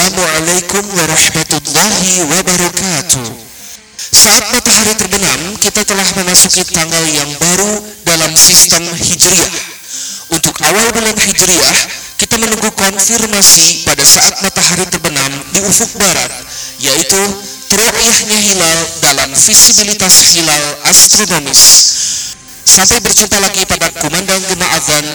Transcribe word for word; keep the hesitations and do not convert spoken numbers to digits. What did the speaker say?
Assalamualaikum warahmatullahi wabarakatuh. Saat matahari terbenam, kita telah memasuki tanggal yang baru dalam sistem Hijriah. Untuk awal bulan Hijriah, kita menunggu konfirmasi pada saat matahari terbenam di ufuk barat, yaitu teroyahnya hilal dalam visibilitas hilal astronomis. Sampai berjumpa lagi pada kumandang gema adzan